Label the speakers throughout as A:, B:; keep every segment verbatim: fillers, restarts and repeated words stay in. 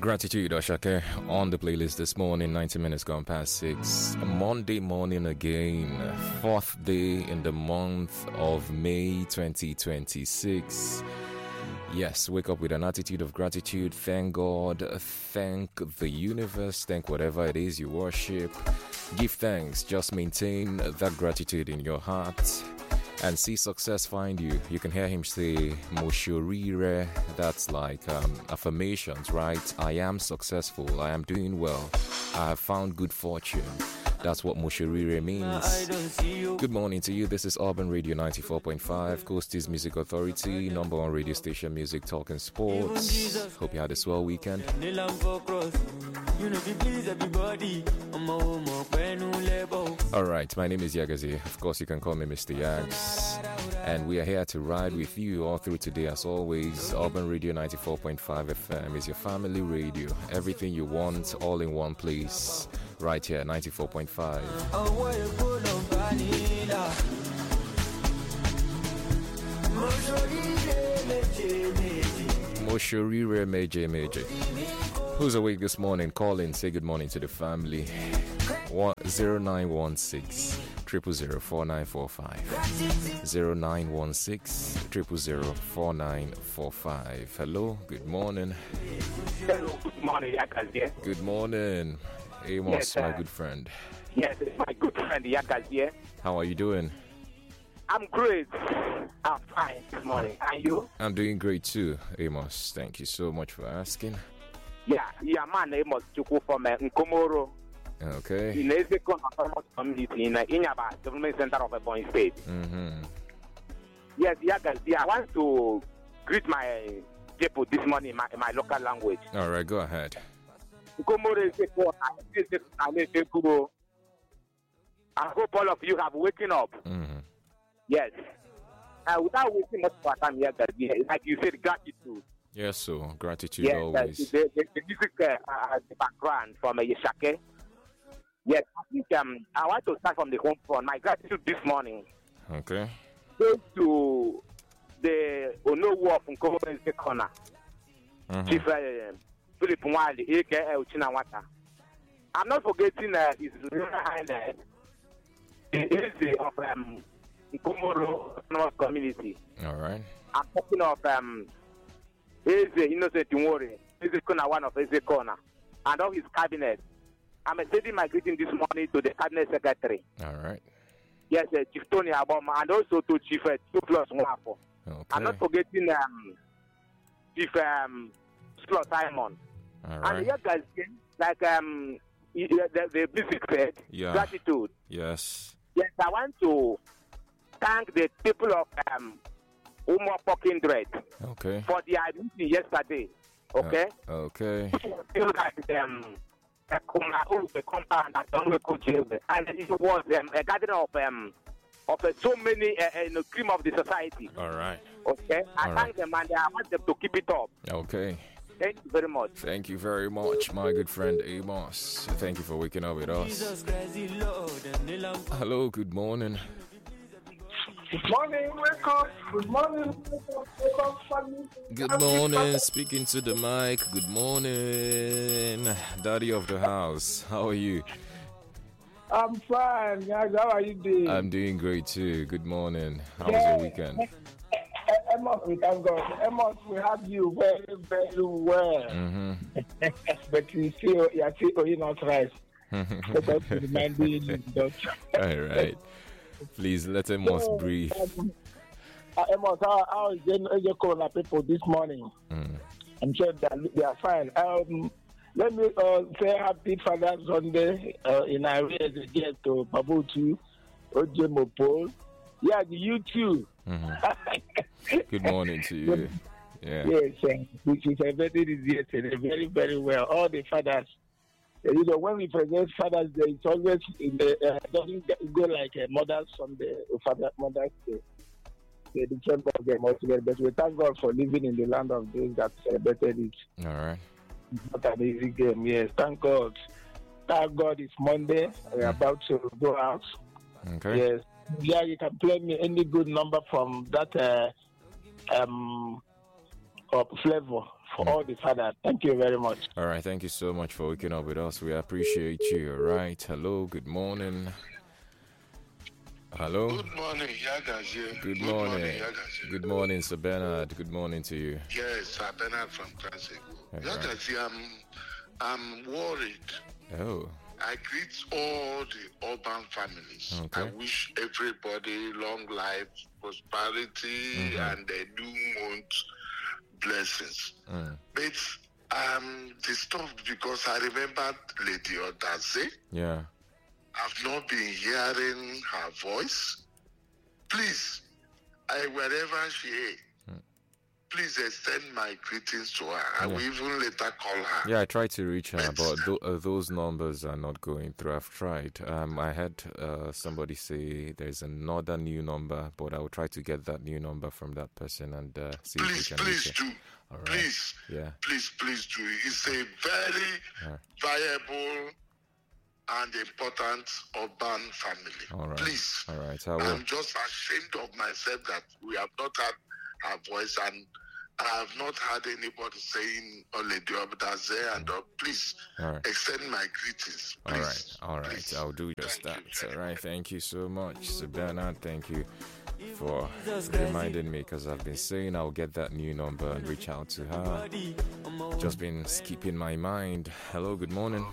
A: Gratitude, Oshake, on the playlist this morning, ninety minutes gone past six. Monday morning again, fourth day in the month of May twenty twenty-six. Yes, wake up with an attitude of gratitude. Thank God, thank the universe, thank whatever it is you worship. Give thanks, just maintain that gratitude in your heart and see success find you. You can hear him say, Moshorire, that's like um, affirmations, right? I am successful, I am doing well, I have found good fortune. That's what Moshorire means. Good morning to you. This is Urban Radio ninety-four point five, Coasties Music Authority, number one radio station, music, talk and sports. Hope you had a swell weekend. Alright, my name is Yagazi. Of course, you can call me Mister Yags. And we are here to ride with you all through today. As always, Urban Radio ninety-four point five F M is your family radio. Everything you want, all in one place. Right here, ninety-four point five. Moshorire Meje Meje. Who's awake this morning? Call in, say good morning to the family. zero nine one six, zero zero zero, four nine four five. zero nine one six, zero zero zero, four nine four five. Hello, good morning.
B: Hello, good morning, Yakas.
A: Good morning. Amos, yes, my good friend.
B: Yes, it's my good friend, Yakas here.
A: How are you doing?
B: I'm great. I'm fine this morning. And you?
A: I'm doing great too, Amos. Thank you so much for asking.
B: Yeah, yeah, man, Amos Chuku from uh, Nkomoro.
A: Okay.
B: In the Ezekon Autonomous Community in uh, Inyaba, Government Center of Ebonyi State.
A: Mm-hmm. Yes,
B: Yakas, yeah, I want to greet my people this morning in my, in my local language.
A: All right, go ahead.
B: I hope all of you have waken up.
A: Mm-hmm.
B: Yes. Uh, without wasting much of our time here, like you said, gratitude.
A: Yes, so gratitude
B: yes,
A: always.
B: Uh, the, the, the music, uh, uh, the background from uh, Yeshake. Yes, I think um, I want to start from the home front. My gratitude this morning
A: okay.
B: goes to the Onowu of Nkomoro corner.
A: Mm-hmm.
B: Chief uh, Philip Mwali, A K A Uchinawata. I'm not forgetting uh, his Royal Highness, the Eze of um, Nkomoro Autonomous Community.
A: All right.
B: I'm talking of um, Eze Innocent Nwore, Eze Corner, one of Eze Corner, and all his cabinet. I'm sending my greeting this morning to the cabinet secretary.
A: All right.
B: Yes, uh, Chief Tony Aboma, and also to Chief uh, two plus Nwafo.
A: Okay.
B: I'm not forgetting um, Chief um, Slot Simon.
A: All right.
B: And the guys, like um, the, the music said,
A: yeah.
B: Gratitude.
A: Yes.
B: Yes, I want to thank the people of um, Umo Pokindred
A: okay.
B: for their meeting yesterday. Okay?
A: Uh, okay.
B: Feel like um, the compound at Donweko jail, and it was um, a gathering of um, of uh, so many uh, in the cream of the society.
A: All right.
B: Okay? I
A: All
B: thank
A: right.
B: them and I want them to keep it up.
A: Okay.
B: Thank you very much.
A: Thank you very much, my good friend Amos. Thank you for waking up with us. Hello, good morning.
C: Good morning, wake up. Good morning, wake up, wake up, family.
A: Good morning, speaking to the mic. Good morning, daddy of the house. How are you?
C: I'm fine, guys. How are you doing?
A: I'm doing great too. Good morning. How was
C: yeah.
A: your weekend?
C: Amos, we thank God. Amos, we have you very, very well.
A: Mm-hmm.
C: But you see, you see, oh, you're not right. Because you remind me,
A: all right. Please let Amos so, breathe.
C: Um, uh, Amos, how, how is your corona people this morning?
A: Mm.
C: I'm sure that they are fine. Um, let me uh, say happy Father's Sunday uh, in arrears again to Babutu, Ojemopol. Yeah, you too.
A: Mm-hmm. Good morning to you. Yeah.
C: Yes, uh, which is celebrated yesterday very, very well. All the fathers. You know, when we present Father's Day, it's always in the uh, doesn't go like a Mother's Sunday or Father Mother's Day. The different of them altogether. But we thank God for living in the land of those that celebrated it.
A: All right.
C: It's not an easy game. Yes, thank God. Thank God it's Monday. We're mm. about to go out.
A: Okay.
C: Yes. Yeah, you can play me any good number from that uh, um uh, flavor for all the fathers. Thank you very much.
A: All right, thank you so much for waking up with us. We appreciate you. All right, hello, good morning. Hello.
D: Good morning, Yagazie.
A: Good,
D: Good
A: morning.
D: morning, Yagazie.
A: Good morning, Sir Bernard. Good morning to you.
D: Yes, Sir Bernard from Transit.
A: All right.
D: Yagazie, I'm, I'm worried.
A: Oh,
D: I greet all the urban families.
A: Okay.
D: I wish everybody long life, prosperity,
A: Mhm.
D: and a new month blessings.
A: mm.
D: But I'm disturbed because I remember Lady Odaze.
A: yeah.
D: I've not been hearing her voice. Please, I, wherever she is,
A: Hmm.
D: please extend my greetings to her. I
A: Yeah.
D: will even later call her.
A: Yeah, I tried to reach her,
D: But-
A: but th- uh, those numbers are not going through. I've tried. Um, I had uh, somebody say there's another new number, but I will try to get that new number from that person and uh, see
D: Please,
A: if we can
D: please
A: reach
D: do.
A: her. All right.
D: Please,
A: Yeah.
D: please, please do. It's a very
A: All right.
D: viable and important urban family.
A: All right.
D: Please.
A: All right. I will.
D: I'm just ashamed of myself that we have not had her voice, and I have not had anybody saying Oledi Obadaze, and uh, please
A: All right.
D: extend my greetings.
A: All right,
D: Please.
A: all right.
D: Please.
A: I'll do just
D: Thank
A: that.
D: you
A: All
D: very
A: right, thank you so much, Sir Bernard. Thank you for reminding me, because I've been saying I'll get that new number and reach out to her. Just been skipping my mind. Hello, good morning.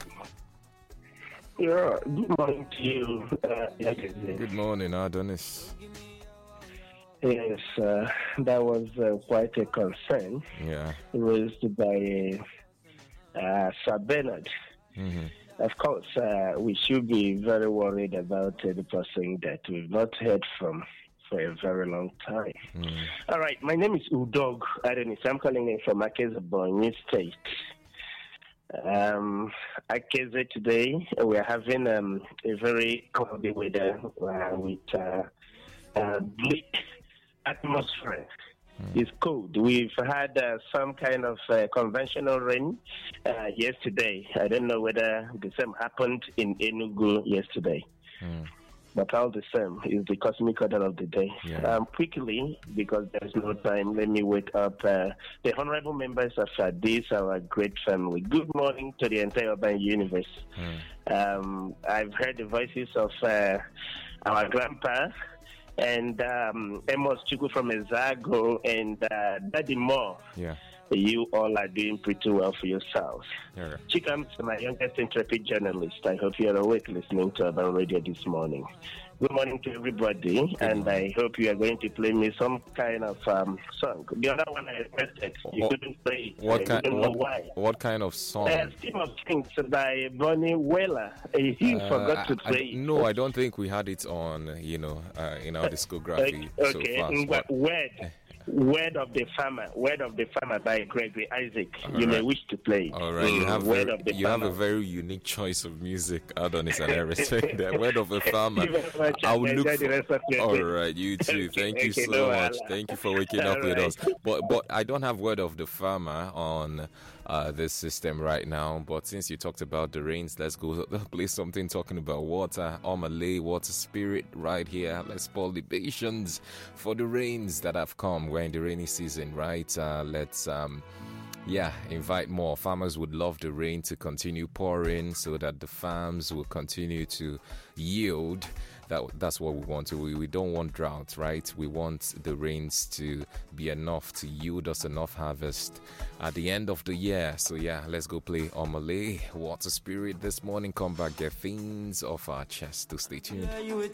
C: Yeah, good morning to you. Uh, Yagazie.
A: Good morning, Adonis.
C: Yes, uh, that was uh, quite a concern
A: Yeah.
C: raised by uh, Sir Bernard.
A: Mm-hmm.
C: Of course, uh, we should be very worried about uh, the person that we've not heard from for a very long time.
A: Mm.
C: All right, my name is Udog Adonis. I'm calling in from Akeza, Borno State. Um, Akeza today, we are having um, a very cloudy weather uh, with uh, uh, bleak atmosphere. It's cold. We've had uh, some kind of uh, conventional rain uh, yesterday. I don't know whether the same happened in Enugu yesterday.
A: Mm.
C: But all the same, is the cosmic order of the day.
A: Yeah.
C: Um, quickly, because there's no time, let me wake up uh, the honorable members of uh, this, our great family. Good morning to the entire urban universe.
A: Mm.
C: Um, I've heard the voices of uh, our grandpa and um, Amos Chuku from Ezago and uh, Daddy Moore.
A: Yeah.
C: You all are doing pretty well for yourselves.
A: Yeah.
C: Chikam, my youngest intrepid journalist. I hope you're awake listening to Urban Radio this morning. Good morning to everybody, and I hope you are going to play me some kind of um, song. The other one I requested, you
A: What-
C: couldn't play it.
A: What
C: I
A: kind?
C: don't know
A: What,
C: why.
A: what kind of song?
C: Uh, Team of Kings by Bonnie Weller. He
A: Uh,
C: forgot to
A: I- I-
C: play it.
A: no, I don't think we had it on. You know, uh, in our discography
C: Okay,
A: so
C: okay.
A: far.
C: Mm,
A: but-
C: Word. Word of the Farmer. Word of the Farmer by Gregory Isaac.
A: All
C: you may
A: right.
C: wish to play it.
A: All right, you
C: Mm,
A: have
C: Word
A: very,
C: of the
A: you have
C: Farmer.
A: a very unique choice of music, Adonis, and I respect that. Word of a farmer.
C: Thank you very much.
A: I will
C: Enjoy
A: look.
C: the rest of
A: For,
C: your
A: all
C: day.
A: right, you too.
C: Okay,
A: Thank you
C: okay,
A: so
C: no
A: much.
C: wahala.
A: Thank you for waking up
C: All
A: with
C: right.
A: us. But but I don't have Word of the Farmer on uh, this system right now. But since you talked about the rains, let's go play something talking about water. Omalay, water spirit, right here. Let's pour libations for the rains that have come. We're in the rainy season, right? Uh, let's um. Yeah, invite more. Farmers would love the rain to continue pouring so that the farms will continue to yield. That That's what we want. We, we don't want drought, right? We want the rains to be enough to yield us enough harvest at the end of the year. So yeah, let's go play Omalay, Water Spirit this morning. Come back, get things off our chest. To stay tuned.